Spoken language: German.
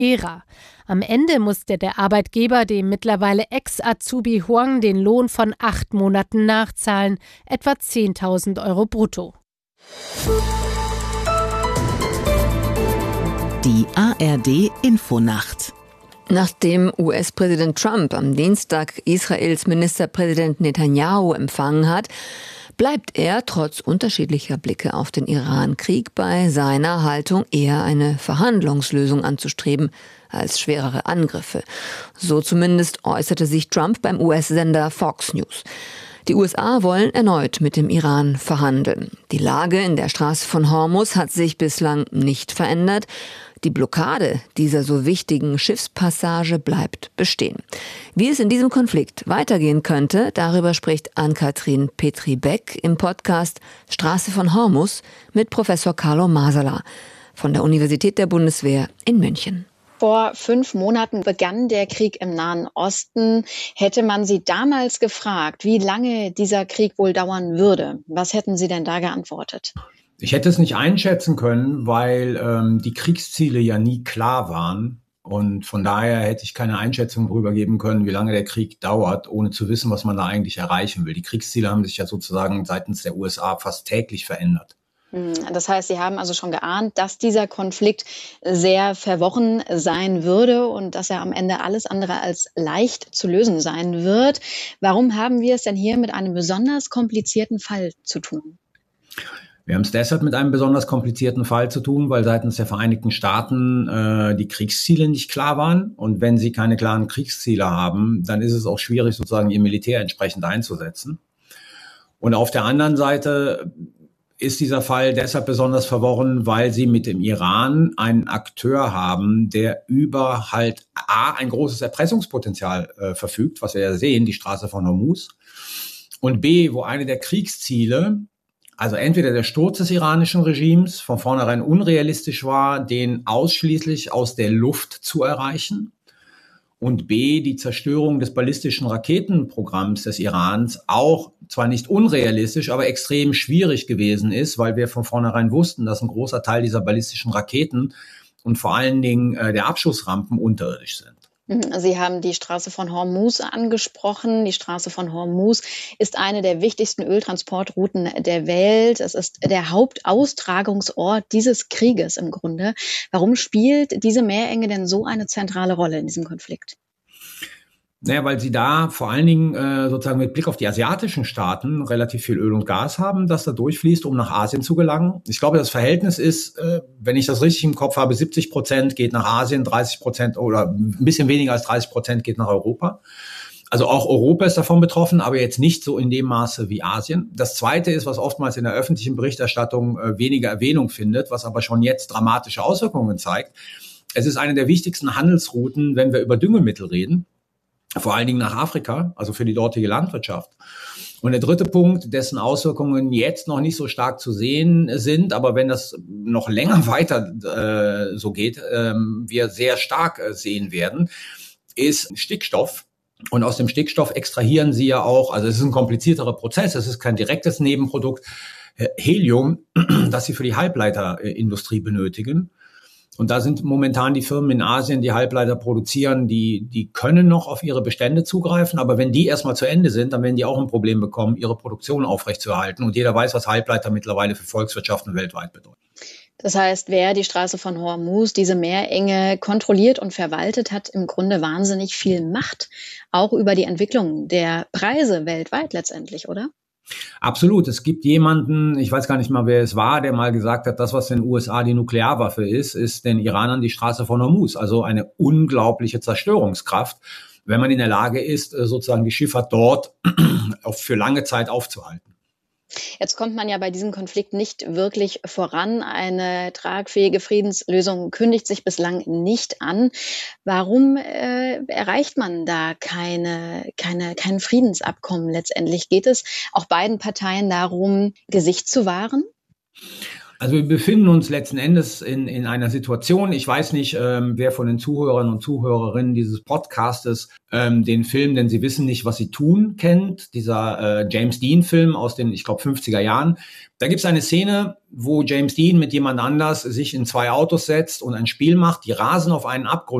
Ära. Am Ende musste der Arbeitgeber dem mittlerweile Ex-Azubi Huang den Lohn von 8 Monaten nachzahlen, etwa 10.000 € brutto. Die ARD-Infonacht. Nachdem US-Präsident Trump am Dienstag Israels Ministerpräsident Netanyahu empfangen hat, bleibt er trotz unterschiedlicher Blicke auf den Iran-Krieg bei seiner Haltung, eher eine Verhandlungslösung anzustreben als schwerere Angriffe. So zumindest äußerte sich Trump beim US-Sender Fox News. Die USA wollen erneut mit dem Iran verhandeln. Die Lage in der Straße von Hormuz hat sich bislang nicht verändert. Die Blockade dieser so wichtigen Schiffspassage bleibt bestehen. Wie es in diesem Konflikt weitergehen könnte, darüber spricht Ann-Kathrin Petri-Beck im Podcast Straße von Hormuz mit Professor Carlo Masala von der Universität der Bundeswehr in München. Vor 5 Monaten begann der Krieg im Nahen Osten. Hätte man Sie damals gefragt, wie lange dieser Krieg wohl dauern würde, was hätten Sie denn da geantwortet? Ich hätte es nicht einschätzen können, weil die Kriegsziele ja nie klar waren. Und von daher hätte ich keine Einschätzung darüber geben können, wie lange der Krieg dauert, ohne zu wissen, was man da eigentlich erreichen will. Die Kriegsziele haben sich ja sozusagen seitens der USA fast täglich verändert. Das heißt, Sie haben also schon geahnt, dass dieser Konflikt sehr verworren sein würde und dass er am Ende alles andere als leicht zu lösen sein wird. Warum haben wir es denn hier mit einem besonders komplizierten Fall zu tun? Wir haben es deshalb mit einem besonders komplizierten Fall zu tun, weil seitens der Vereinigten Staaten die Kriegsziele nicht klar waren. Und wenn sie keine klaren Kriegsziele haben, dann ist es auch schwierig, sozusagen ihr Militär entsprechend einzusetzen. Und auf der anderen Seite ist dieser Fall deshalb besonders verworren, weil sie mit dem Iran einen Akteur haben, der über halt A, ein großes Erpressungspotenzial verfügt, was wir ja sehen, die Straße von Hormuz, und B, wo eine der Kriegsziele, also entweder der Sturz des iranischen Regimes, von vornherein unrealistisch war, den ausschließlich aus der Luft zu erreichen, und B, die Zerstörung des ballistischen Raketenprogramms des Irans auch zwar nicht unrealistisch, aber extrem schwierig gewesen ist, weil wir von vornherein wussten, dass ein großer Teil dieser ballistischen Raketen und vor allen Dingen der Abschussrampen unterirdisch sind. Sie haben die Straße von Hormuz angesprochen. Die Straße von Hormuz ist eine der wichtigsten Öltransportrouten der Welt. Es ist der Hauptaustragungsort dieses Krieges im Grunde. Warum spielt diese Meerenge denn so eine zentrale Rolle in diesem Konflikt? Naja, weil sie da vor allen Dingen sozusagen mit Blick auf die asiatischen Staaten relativ viel Öl und Gas haben, das da durchfließt, um nach Asien zu gelangen. Ich glaube, das Verhältnis ist, wenn ich das richtig im Kopf habe, 70% geht nach Asien, 30% oder ein bisschen weniger als 30% geht nach Europa. Also auch Europa ist davon betroffen, aber jetzt nicht so in dem Maße wie Asien. Das Zweite ist, was oftmals in der öffentlichen Berichterstattung weniger Erwähnung findet, was aber schon jetzt dramatische Auswirkungen zeigt. Es ist eine der wichtigsten Handelsrouten, wenn wir über Düngemittel reden. Vor allen Dingen nach Afrika, also für die dortige Landwirtschaft. Und der dritte Punkt, dessen Auswirkungen jetzt noch nicht so stark zu sehen sind, aber wenn das noch länger weiter so geht, wir sehr stark sehen werden, ist Stickstoff. Und aus dem Stickstoff extrahieren sie ja auch, also es ist ein komplizierterer Prozess, es ist kein direktes Nebenprodukt, Helium, das sie für die Halbleiterindustrie benötigen. Und da sind momentan die Firmen in Asien, die Halbleiter produzieren, die können noch auf ihre Bestände zugreifen. Aber wenn die erstmal zu Ende sind, dann werden die auch ein Problem bekommen, ihre Produktion aufrechtzuerhalten. Und jeder weiß, was Halbleiter mittlerweile für Volkswirtschaften weltweit bedeuten. Das heißt, wer die Straße von Hormuz, diese Meerenge kontrolliert und verwaltet, hat im Grunde wahnsinnig viel Macht, auch über die Entwicklung der Preise weltweit letztendlich, oder? Absolut. Es gibt jemanden, ich weiß gar nicht mal, wer es war, der mal gesagt hat, das, was in den USA die Nuklearwaffe ist den Iranern die Straße von Hormuz. Also eine unglaubliche Zerstörungskraft, wenn man in der Lage ist, sozusagen die Schifffahrt dort für lange Zeit aufzuhalten. Jetzt kommt man ja bei diesem Konflikt nicht wirklich voran. Eine tragfähige Friedenslösung kündigt sich bislang nicht an. Warum erreicht man da kein Friedensabkommen letztendlich? Geht es auch beiden Parteien darum, Gesicht zu wahren? Also wir befinden uns letzten Endes in einer Situation, ich weiß nicht, wer von den Zuhörern und Zuhörerinnen dieses Podcastes den Film, denn sie wissen nicht, was sie tun, kennt, dieser James Dean-Film aus den, ich glaube, 50er Jahren. Da gibt es eine Szene, wo James Dean mit jemand anders sich in 2 Autos setzt und ein Spiel macht, die rasen auf einen Abgrund